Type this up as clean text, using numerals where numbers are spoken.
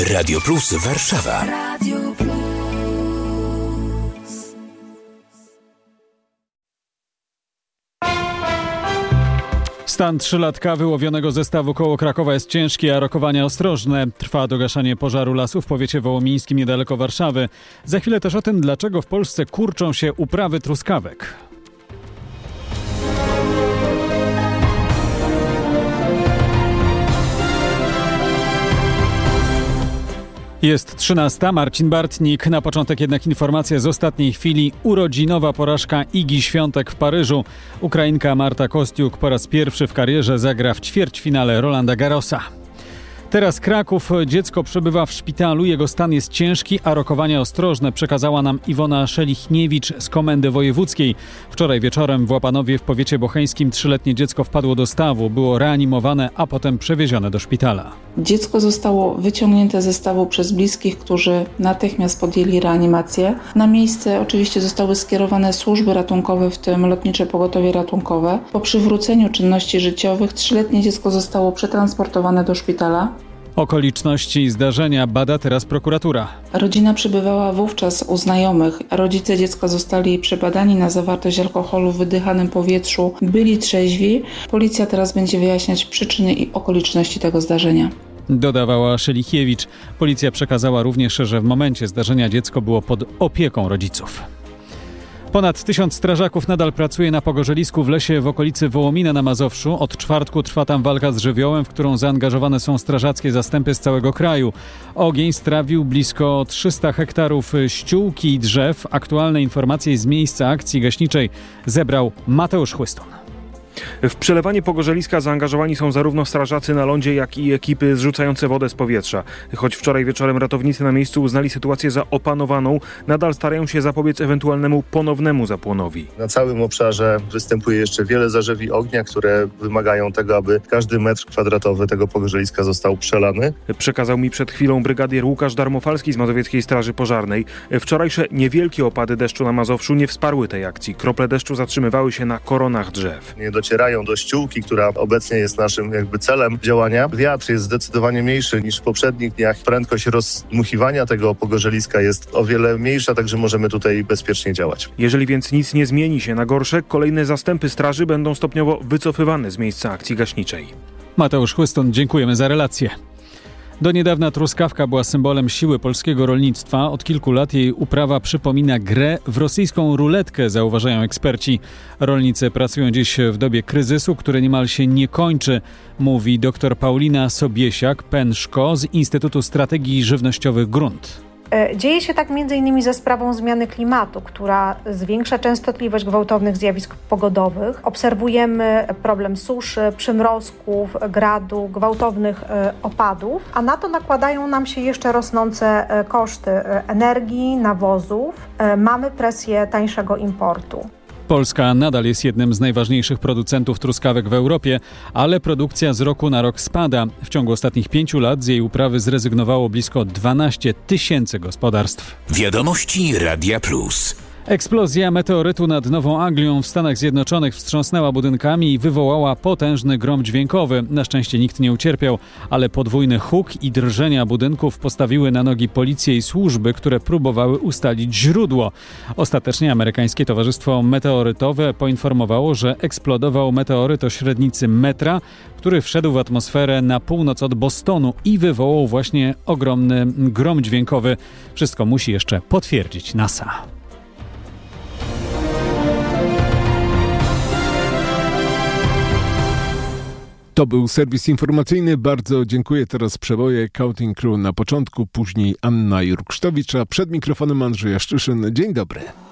Radio Plus Warszawa. Radio Plus. Stan 3-latka wyłowionego ze stawu koło Krakowa jest ciężki, a rokowania ostrożne. Trwa dogaszanie pożaru lasu w powiecie wołomińskim niedaleko Warszawy. Za chwilę też o tym, dlaczego w Polsce kurczą się uprawy truskawek. Jest 13. Marcin Bartnik. Na początek jednak informacja z ostatniej chwili. Urodzinowa porażka Igi Świątek w Paryżu. Ukrainka Marta Kostiuk po raz pierwszy w karierze zagra w ćwierćfinale Rolanda Garrosa. Teraz Kraków. Dziecko przebywa w szpitalu. Jego stan jest ciężki, a rokowania ostrożne przekazała nam Iwona Szelichniewicz z Komendy Wojewódzkiej. Wczoraj wieczorem w Łapanowie w powiecie bocheńskim 3-letnie dziecko wpadło do stawu. Było reanimowane, a potem przewiezione do szpitala. Dziecko zostało wyciągnięte ze stawu przez bliskich, którzy natychmiast podjęli reanimację. Na miejsce oczywiście zostały skierowane służby ratunkowe, w tym Lotnicze Pogotowie Ratunkowe. Po przywróceniu czynności życiowych 3-letnie dziecko zostało przetransportowane do szpitala. Okoliczności zdarzenia bada teraz prokuratura. Rodzina przebywała wówczas u znajomych. Rodzice dziecka zostali przebadani na zawartość alkoholu w wydychanym powietrzu. Byli trzeźwi. Policja teraz będzie wyjaśniać przyczyny i okoliczności tego zdarzenia. Dodawała Szelichiewicz. Policja przekazała również, że w momencie zdarzenia dziecko było pod opieką rodziców. Ponad 1000 strażaków nadal pracuje na pogorzelisku w lesie w okolicy Wołomina na Mazowszu. Od czwartku trwa tam walka z żywiołem, w którą zaangażowane są strażackie zastępy z całego kraju. Ogień strawił blisko 300 hektarów ściółki i drzew. Aktualne informacje z miejsca akcji gaśniczej zebrał Mateusz Chłystun. W przelewanie pogorzeliska zaangażowani są zarówno strażacy na lądzie, jak i ekipy zrzucające wodę z powietrza. Choć wczoraj wieczorem ratownicy na miejscu uznali sytuację za opanowaną, nadal starają się zapobiec ewentualnemu ponownemu zapłonowi. Na całym obszarze występuje jeszcze wiele zarzewi ognia, które wymagają tego, aby każdy metr kwadratowy tego pogorzeliska został przelany. Przekazał mi przed chwilą brygadier Łukasz Darmofalski z Mazowieckiej Straży Pożarnej. Wczorajsze niewielkie opady deszczu na Mazowszu nie wsparły tej akcji. Krople deszczu zatrzymywały się na koronach drzew. Nie docierają do ściółki, która obecnie jest naszym celem działania. Wiatr jest zdecydowanie mniejszy niż w poprzednich dniach. Prędkość rozdmuchiwania tego pogorzeliska jest o wiele mniejsza, także możemy tutaj bezpiecznie działać. Jeżeli więc nic nie zmieni się na gorsze, kolejne zastępy straży będą stopniowo wycofywane z miejsca akcji gaśniczej. Mateusz Chłystun, dziękujemy za relację. Do niedawna truskawka była symbolem siły polskiego rolnictwa. Od kilku lat jej uprawa przypomina grę w rosyjską ruletkę, zauważają eksperci. Rolnicy pracują dziś w dobie kryzysu, który niemal się nie kończy, mówi dr Paulina Sobiesiak-Penszko z Instytutu Strategii Żywnościowych Grunt. Dzieje się tak m.in. ze sprawą zmiany klimatu, która zwiększa częstotliwość gwałtownych zjawisk pogodowych. Obserwujemy problem suszy, przymrozków, gradu, gwałtownych opadów, a na to nakładają nam się jeszcze rosnące koszty energii, nawozów. Mamy presję tańszego importu. Polska nadal jest jednym z najważniejszych producentów truskawek w Europie, ale produkcja z roku na rok spada. W ciągu ostatnich 5 lat z jej uprawy zrezygnowało blisko 12 000 gospodarstw. Wiadomości Radia Plus. Eksplozja meteorytu nad Nową Anglią w Stanach Zjednoczonych wstrząsnęła budynkami i wywołała potężny grom dźwiękowy. Na szczęście nikt nie ucierpiał, ale podwójny huk i drżenia budynków postawiły na nogi policję i służby, które próbowały ustalić źródło. Ostatecznie amerykańskie Towarzystwo Meteorytowe poinformowało, że eksplodował meteoryt o średnicy metra, który wszedł w atmosferę na północ od Bostonu i wywołał właśnie ogromny grom dźwiękowy. Wszystko musi jeszcze potwierdzić NASA. To był serwis informacyjny. Bardzo dziękuję. Teraz przeboje Counting Crew na początku, później Anna Jurksztowicz, a przed mikrofonem Andrzej Jaszczyszyn. Dzień dobry.